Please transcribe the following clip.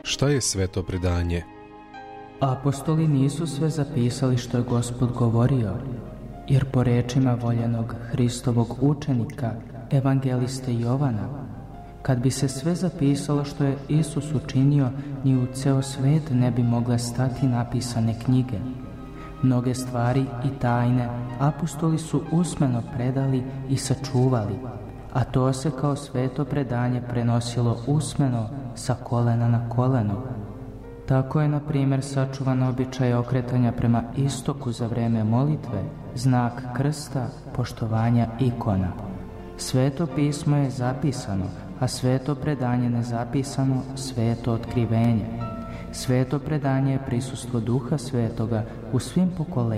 Šta je sveto predanje? Apostoli nisu sve zapisali što je Gospod govorio, jer po rečima voljenog Hristovog učenika, evangeliste Jovana, kad bi se sve zapisalo što je Isus učinio, ni u ceo svet ne bi mogle stati napisane knjige. Mnoge stvari i tajne apostoli su usmeno predali i sačuvali, a to se kao sveto predanje prenosilo usmeno sa kolena na koleno. Tako je, na primjer, sačuvan običaj okretanja prema istoku za vreme molitve, znak krsta, poštovanja ikona. Sveto pismo je zapisano, a sveto predanje nezapisano, sveto otkrivenje. Sveto predanje je prisustvo Duha Svetoga u svim pokolenjima.